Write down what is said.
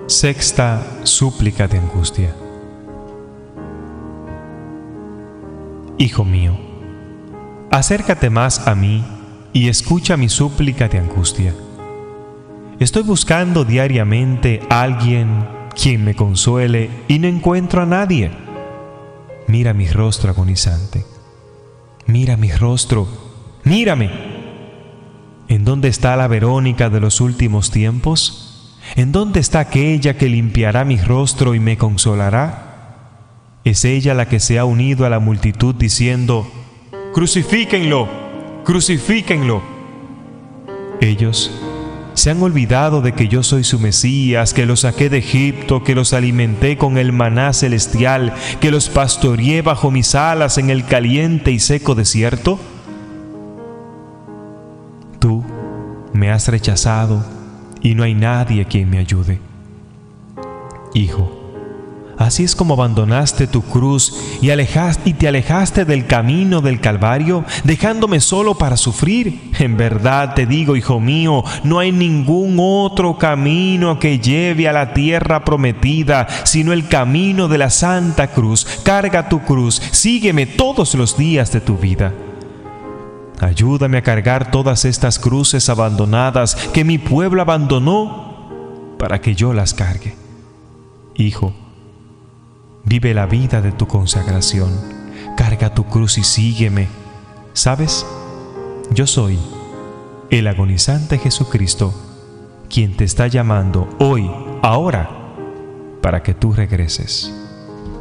Sexta súplica de angustia. Hijo mío, acércate más a mí y escucha mi súplica de angustia. Estoy buscando diariamente a alguien quien me consuele y no encuentro a nadie. Mira mi rostro agonizante. Mira mi rostro. ¡Mírame! ¿En dónde está la Verónica de los últimos tiempos? ¿En dónde está aquella que limpiará mi rostro y me consolará? Es ella la que se ha unido a la multitud diciendo: ¡Crucifíquenlo! ¡Crucifíquenlo! Ellos se han olvidado de que yo soy su Mesías, que los saqué de Egipto, que los alimenté con el maná celestial, que los pastoreé bajo mis alas en el caliente y seco desierto. Tú me has rechazado y no hay nadie quien me ayude. Hijo, así es como abandonaste tu cruz y te alejaste del camino del Calvario, dejándome solo para sufrir. En verdad te digo, hijo mío, no hay ningún otro camino que lleve a la tierra prometida, sino el camino de la Santa Cruz. Carga tu cruz, sígueme todos los días de tu vida. Ayúdame a cargar todas estas cruces abandonadas que mi pueblo abandonó para que yo las cargue. Hijo, vive la vida de tu consagración. Carga tu cruz y sígueme. ¿Sabes? Yo soy el agonizante Jesucristo, quien te está llamando hoy, ahora, para que tú regreses.